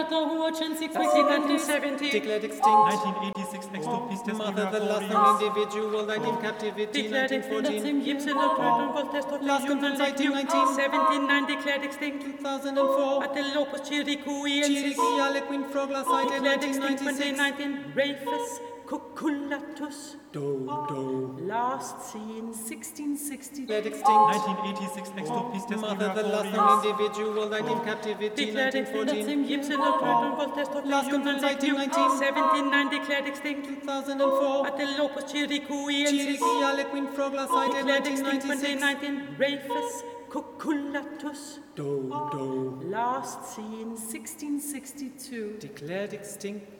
1970. Declared extinct. 1986, Extopistes Mother, the last known individual died in captivity. Declared extinct. 1914. Last confirmed 1919. 79 declared extinct. 2004. Atelopus chiricuiensis. Chirici harlequin frogla sighted. Declared extinct 1996. 2019. Rafus cucullatus. Do. Last seen 1660. Declared extinct. 1986, Extopistes Mother, the last known individual died in captivity. Declared extinct. 1914. Last confirmed 1919. 79 declared extinct. 2004. Atelopus chiricuiensis. Chirici harlequin frogla sighted. Declared extinct 1996. 2019. Rafus cucullatus. Do. Last seen 1662. Declared extinct.